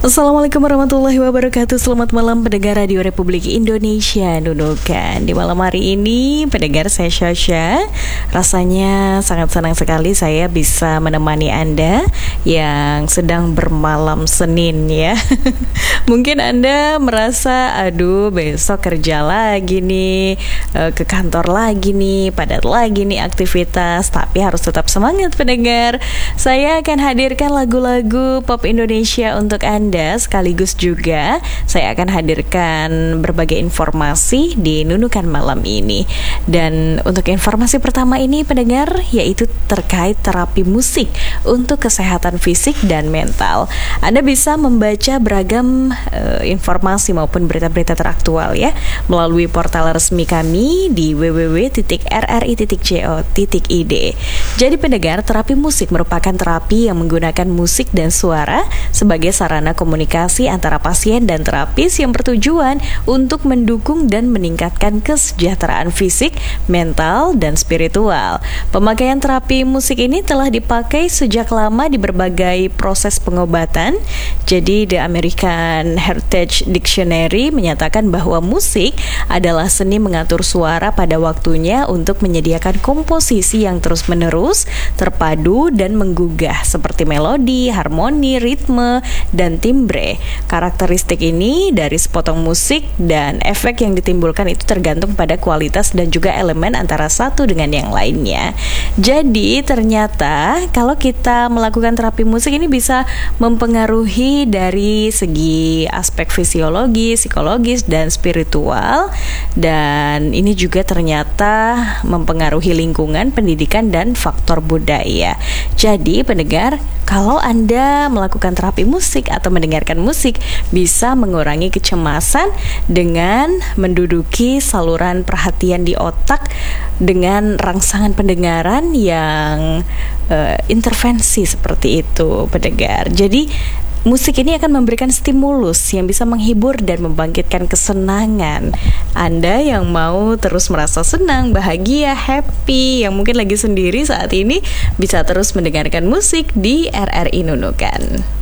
Assalamualaikum warahmatullahi wabarakatuh. Selamat malam pendengar Radio Republik Indonesia Nunukan. Di malam hari ini pendengar, saya Syasha. Rasanya sangat senang sekali saya bisa menemani Anda yang sedang bermalam Senin ya. Mungkin Anda merasa aduh besok kerja lagi nih, ke kantor lagi nih, padat lagi nih aktivitas. Tapi harus tetap semangat pendengar. Saya akan hadirkan lagu-lagu pop Indonesia untuk Anda. Sekaligus juga saya akan hadirkan berbagai informasi di Nunukan malam ini. Dan untuk informasi pertama ini pendengar, yaitu terkait terapi musik untuk kesehatan fisik dan mental. Anda bisa membaca beragam informasi maupun berita-berita teraktual ya melalui portal resmi kami di www.rri.co.id. Jadi pendengar, terapi musik merupakan terapi yang menggunakan musik dan suara sebagai sarana komunikasi antara pasien dan terapis yang bertujuan untuk mendukung dan meningkatkan kesejahteraan fisik, mental, dan spiritual. Pemakaian terapi musik ini telah dipakai sejak lama di berbagai proses pengobatan. Jadi The American Heritage Dictionary menyatakan bahwa musik adalah seni mengatur suara pada waktunya untuk menyediakan komposisi yang terus-menerus, terpadu, dan menggugah seperti melodi, harmoni, ritme, dan timbre. Karakteristik ini dari sepotong musik dan efek yang ditimbulkan itu tergantung pada kualitas dan juga elemen antara satu dengan yang lainnya. Jadi ternyata kalau kita melakukan terapi musik ini bisa mempengaruhi dari segi aspek fisiologis, psikologis, dan spiritual. Dan ini juga ternyata mempengaruhi lingkungan, pendidikan, dan faktor budaya. Jadi pendengar, kalau Anda melakukan terapi musik atau mendengarkan musik, bisa mengurangi kecemasan dengan menduduki saluran perhatian di otak dengan rangsangan pendengaran yang intervensi seperti itu pendengar. Jadi musik ini akan memberikan stimulus yang bisa menghibur dan membangkitkan kesenangan. Anda yang mau terus merasa senang, bahagia, happy, yang mungkin lagi sendiri saat ini, bisa terus mendengarkan musik di RRI Nunukan.